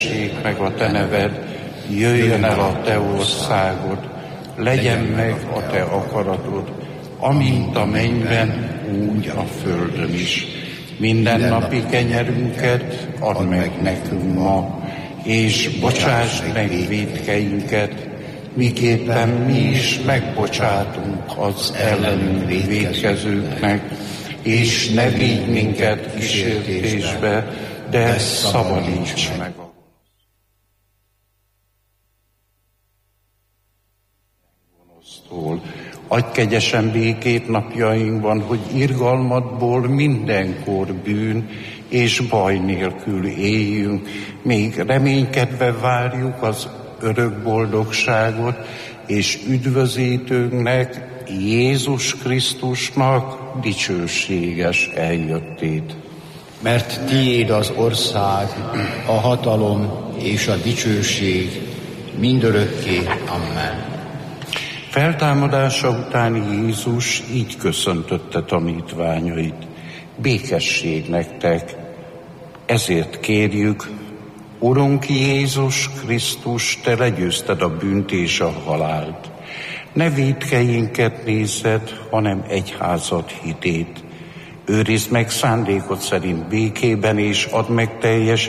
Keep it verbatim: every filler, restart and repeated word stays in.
meg a te neved, jöjjön el a te országod, legyen meg a te akaratod, amint a mennyben, úgy a földön is. Mindennapi kenyerünket add meg nekünk ma, és bocsásd meg vétkeinket, miképpen mi is megbocsátunk az ellenünk vétkezőknek, és ne vigy minket kísértésbe, de szabadíts meg a gonosztól. Adj kegyesen békét napjainkban, hogy irgalmadból mindenkor bűn és baj nélkül éljünk, még reménykedve várjuk az örök boldogságot, és üdvözítőnknek, Jézus Krisztusnak dicsőséges eljöttét. Mert tiéd az ország, a hatalom és a dicsőség mindörökké. Amen. Feltámadása után Jézus így köszöntötte tanítványait. Békesség nektek, ezért kérjük, Urunk Jézus Krisztus, te legyőzted a bűnt és a halált. Ne vétkeinket nézzed, hanem egyházad hitét. Őrizd meg szándékod szerint békében, és add meg teljes